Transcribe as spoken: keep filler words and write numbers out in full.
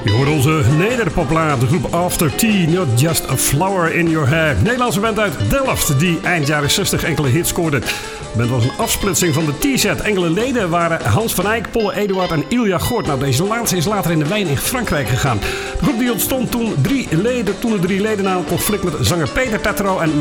Je hoort onze nederpopulaar, de groep After Tea, Not Just a Flower in Your Hair. Nederlandse band uit Delft die eind jaren zestig enkele hits scoorde. De band was een afsplitsing van de T-set. Enkele leden waren Hans van Eyck, Polle Eduard en Ilja Gort. Nou, deze laatste is later in de wijn in Frankrijk gegaan. De groep die ontstond toen, drie leden, toen er drie leden na een conflict met zanger Peter Tattereau en